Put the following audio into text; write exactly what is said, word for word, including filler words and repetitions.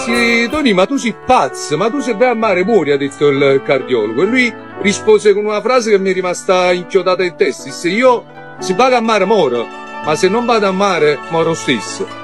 dissi, Tony, ma tu sei pazzo, ma tu se vai a mare muori, ha detto il cardiologo. E lui rispose con una frase che mi è rimasta inchiodata in testa, disse, io se vado a mare moro, ma se non vado a mare moro stesso.